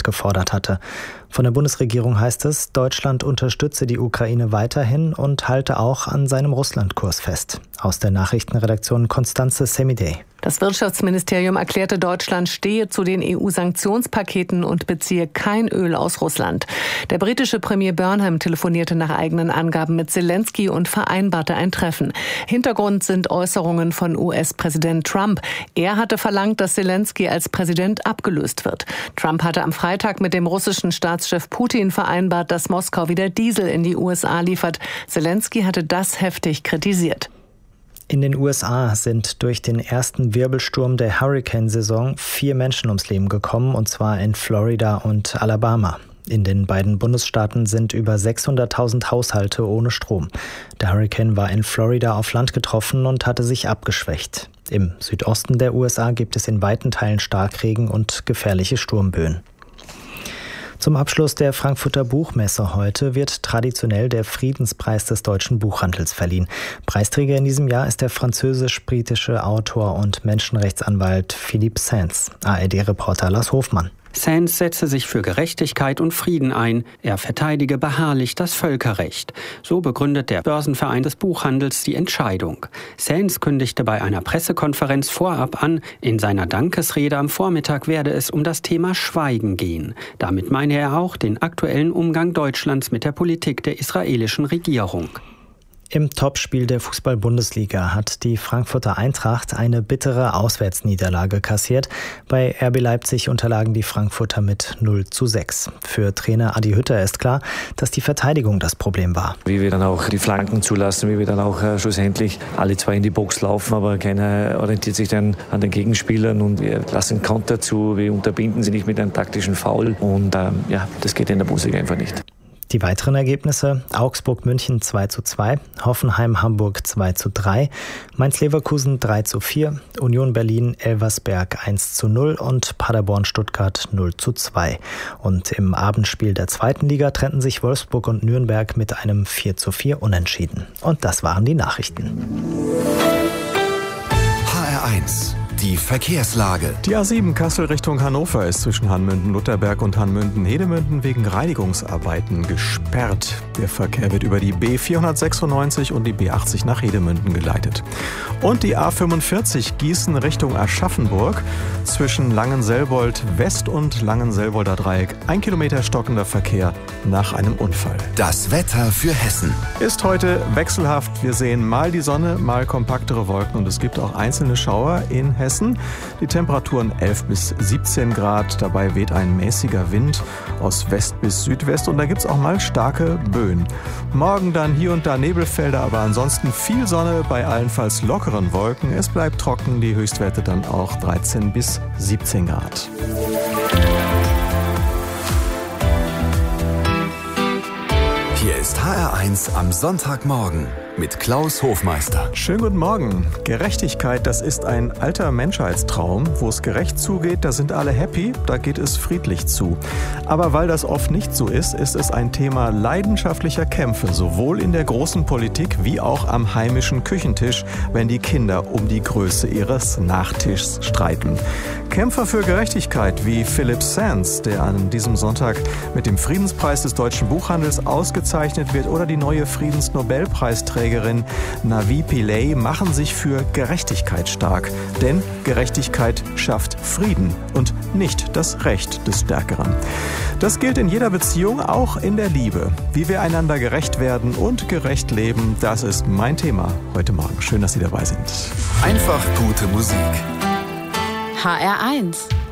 Russland gefordert hatte. Von der Bundesregierung heißt es, Deutschland unterstütze die Ukraine weiterhin und halte auch an seinem Russlandkurs fest. Aus der Nachrichtenredaktion Constanze Semidey. Das Wirtschaftsministerium erklärte, Deutschland stehe zu den EU-Sanktionspaketen und beziehe kein Öl aus Russland. Der britische Premier Burnham telefonierte nach eigenen Angaben mit Zelensky und vereinbarte ein Treffen. Hintergrund sind Äußerungen von US-Präsident Trump. Er hatte verlangt, dass Zelensky als Präsident abgelöst wird. Trump hatte am Freitag mit dem russischen Staatschef Putin vereinbart, dass Moskau wieder Diesel in die USA liefert. Zelensky hatte das heftig kritisiert. In den USA sind durch den ersten Wirbelsturm der Hurrikansaison 4 Menschen ums Leben gekommen, und zwar in Florida und Alabama. In den beiden Bundesstaaten sind über 600.000 Haushalte ohne Strom. Der Hurrikan war in Florida auf Land getroffen und hatte sich abgeschwächt. Im Südosten der USA gibt es in weiten Teilen Starkregen und gefährliche Sturmböen. Zum Abschluss der Frankfurter Buchmesse heute wird traditionell der Friedenspreis des deutschen Buchhandels verliehen. Preisträger in diesem Jahr ist der französisch-britische Autor und Menschenrechtsanwalt Philippe Sands. ARD-Reporter Lars Hofmann. Sands setze sich für Gerechtigkeit und Frieden ein. Er verteidige beharrlich das Völkerrecht. So begründet der Börsenverein des Buchhandels die Entscheidung. Sands kündigte bei einer Pressekonferenz vorab an, in seiner Dankesrede am Vormittag werde es um das Thema Schweigen gehen. Damit meine er auch den aktuellen Umgang Deutschlands mit der Politik der israelischen Regierung. Im Topspiel der Fußball-Bundesliga hat die Frankfurter Eintracht eine bittere Auswärtsniederlage kassiert. Bei RB Leipzig unterlagen die Frankfurter mit 0:6. Für Trainer Adi Hütter ist klar, dass die Verteidigung das Problem war. Wie wir dann auch die Flanken zulassen, wie wir dann auch schlussendlich alle zwei in die Box laufen, aber keiner orientiert sich dann an den Gegenspielern und wir lassen Konter zu, wir unterbinden sie nicht mit einem taktischen Foul und das geht in der Bundesliga einfach nicht. Die weiteren Ergebnisse: Augsburg-München 2:2, Hoffenheim-Hamburg 2:3, Mainz-Leverkusen 3:4, Union Berlin-Elversberg 1:0 und Paderborn-Stuttgart 0:2. Und im Abendspiel der zweiten Liga trennten sich Wolfsburg und Nürnberg mit einem 4:4 Unentschieden. Und das waren die Nachrichten. HR1 Die Verkehrslage. Die A7 Kassel Richtung Hannover ist zwischen Hanmünden-Lutherberg und Hanmünden-Hedemünden wegen Reinigungsarbeiten gesperrt. Der Verkehr wird über die B496 und die B80 nach Hedemünden geleitet. Und die A45 Gießen Richtung Aschaffenburg zwischen Langenselbold West und Langenselbolder Dreieck 1 Kilometer stockender Verkehr nach einem Unfall. Das Wetter für Hessen ist heute wechselhaft. Wir sehen mal die Sonne, mal kompaktere Wolken und es gibt auch einzelne Schauer in Hessen. Die Temperaturen 11 bis 17 Grad. Dabei weht ein mäßiger Wind aus West bis Südwest und da gibt es auch mal starke Böen. Morgen dann hier und da Nebelfelder, aber ansonsten viel Sonne bei allenfalls lockeren Wolken. Es bleibt trocken, die Höchstwerte dann auch 13 bis 17 Grad. Hier ist HR1 am Sonntagmorgen mit Klaus Hofmeister. Schönen guten Morgen. Gerechtigkeit, das ist ein alter Menschheitstraum. Wo es gerecht zugeht, da sind alle happy, da geht es friedlich zu. Aber weil das oft nicht so ist, ist es ein Thema leidenschaftlicher Kämpfe, sowohl in der großen Politik wie auch am heimischen Küchentisch, wenn die Kinder um die Größe ihres Nachtischs streiten. Kämpfer für Gerechtigkeit wie Philippe Sands, der an diesem Sonntag mit dem Friedenspreis des deutschen Buchhandels ausgezeichnet wird, oder die neue Friedensnobelpreisträgerin Navi Pillay machen sich für Gerechtigkeit stark. Denn Gerechtigkeit schafft Frieden und nicht das Recht des Stärkeren. Das gilt in jeder Beziehung, auch in der Liebe. Wie wir einander gerecht werden und gerecht leben, das ist mein Thema heute Morgen. Schön, dass Sie dabei sind. Einfach gute Musik. HR1